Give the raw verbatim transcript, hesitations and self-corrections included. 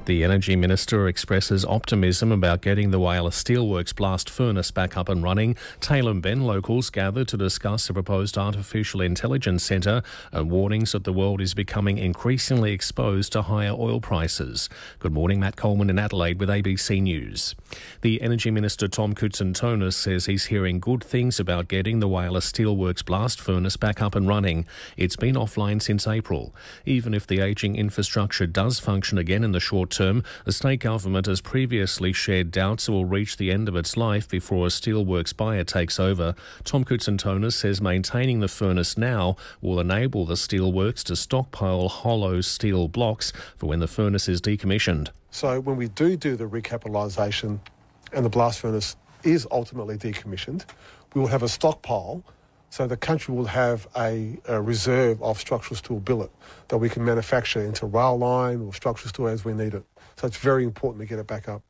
The Energy Minister expresses optimism about getting the Whyalla Steelworks blast furnace back up and running. Taylor Ben locals gathered to discuss a proposed artificial intelligence centre and warnings that the world is becoming increasingly exposed to higher oil prices. Good morning, Matt Coleman in Adelaide with A B C News. The Energy Minister Tom Koutsantonis says he's hearing good things about getting the Whyalla Steelworks blast furnace back up and running. It's been offline since April. Even if the ageing infrastructure does function again in the short term, the state government has previously shared doubts it will reach the end of its life before a steelworks buyer takes over. Tom Koutsantonis says maintaining the furnace now will enable the steelworks to stockpile hollow steel blocks for when the furnace is decommissioned. So when we do do the recapitalisation and the blast furnace is ultimately decommissioned, we will have a stockpile. So the country will have a, a reserve of structural steel billet that we can manufacture into rail line or structural steel as we need it. So it's very important to get it back up.